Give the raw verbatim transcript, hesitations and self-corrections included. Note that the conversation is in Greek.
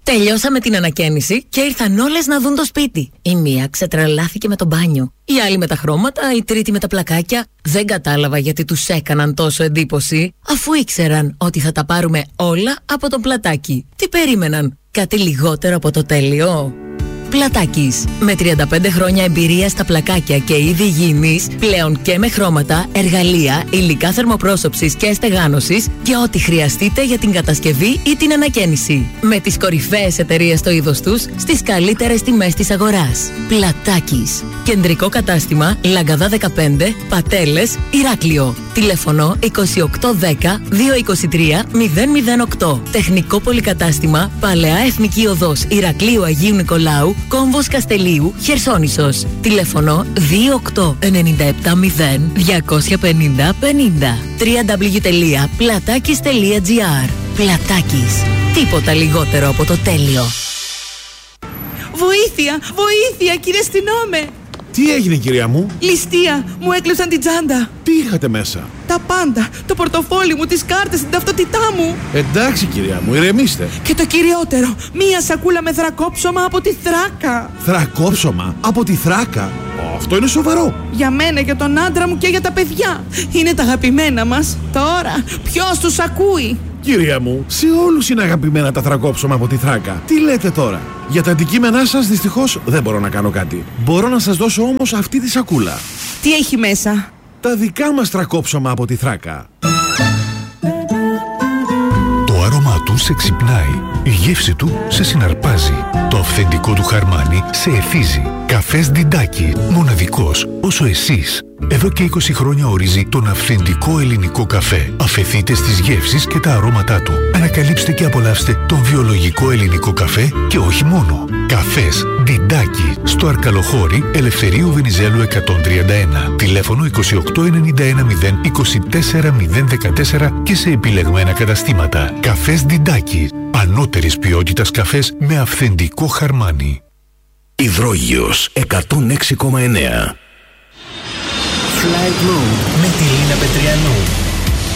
Τελειώσαμε την ανακαίνιση και ήρθαν όλες να δουν το σπίτι. Η μία ξετρελάθηκε με το μπάνιο, η άλλη με τα χρώματα, η τρίτη με τα πλακάκια. Δεν κατάλαβα γιατί τους έκαναν τόσο εντύπωση, αφού ήξεραν ότι θα τα πάρουμε όλα από τον Πλατάκι. Τι περίμεναν, κάτι λιγότερο από το τέλειο? Πλατάκης. Με τριάντα πέντε χρόνια εμπειρία στα πλακάκια και είδη υγιεινής, πλέον και με χρώματα, εργαλεία, υλικά θερμοπρόσωψης και στεγάνωσης και ό,τι χρειαστείτε για την κατασκευή ή την ανακαίνιση. Με τις κορυφαίες εταιρείες στο είδος τους, στις καλύτερες τιμές της αγοράς. Πλατάκης. Κεντρικό κατάστημα Λαγκαδά δεκαπέντε, Πατέλες, Ηράκλειο. Τηλέφωνο είκοσι οκτώ δέκα δύο είκοσι τρία μηδέν μηδέν οκτώ. Τεχνικό πολυκατάστημα Παλαιά Εθνική Οδός Ηρακλείου Αγίου Νικολάου, Κόμβος Καστελίου, Χερσόνησος. Τηλέφωνο δύο οκτώ εννιά επτά μηδέν δύο πενήντα πενήντα. double-u double-u double-u τελεία πλατάκης τελεία τζι άρ. Πλατάκης. Τίποτα λιγότερο από το τέλειο. Βοήθεια! Βοήθεια, κύριε αστυνόμε! Τι έγινε, κυρία μου? Ληστεία! Μου έκλεψαν την τσάντα! Τι είχατε μέσα? Τα πάντα! Το πορτοφόλι μου, τις κάρτες, την ταυτότητά μου! Εντάξει, κυρία μου, ηρεμήστε. Και το κυριότερο, μία σακούλα με θρακόψωμα από τη Θράκα! Θρακόψωμα από τη Θράκα? Αυτό είναι σοβαρό. Για μένα, για τον άντρα μου και για τα παιδιά. Είναι τα αγαπημένα μας. Τώρα, ποιος τους ακούει? Κυρία μου, σε όλους είναι αγαπημένα τα θρακόψωμα από τη Θράκα. Τι λέτε τώρα? Για τα αντικείμενά σας δυστυχώς δεν μπορώ να κάνω κάτι. Μπορώ να σας δώσω όμως αυτή τη σακούλα. Τι έχει μέσα? Τα δικά μας θρακόψωμα από τη Θράκα. Το άρωμά του σε ξυπνάει. Η γεύση του σε συναρπάζει. Το αυθεντικό του χαρμάνι σε εθίζει. Καφές Διντάκι. Μοναδικός όσο εσείς. Εδώ και είκοσι χρόνια ορίζει τον αυθεντικό ελληνικό καφέ. Αφεθείτε στις γεύσεις και τα αρώματά του. Ανακαλύψτε και απολαύστε τον βιολογικό ελληνικό καφέ και όχι μόνο. Καφές Διντάκι. Στο Αρκαλοχώρι Ελευθερίου Βενιζέλου εκατόν τριάντα ένα. Τηλέφωνο είκοσι οκτώ ενενήντα ένα μηδέν είκοσι τέσσερα μηδέν δεκατέσσερα και σε επιλεγμένα καταστήματα. Καφές Διντάκι. Ανώτερης ποιότητας καφές με αυθεντικό χαρμάνι. Υδρόγειος εκατόν έξι κόμμα εννέα. Flight Mode με τη Λίνα Πετριανού.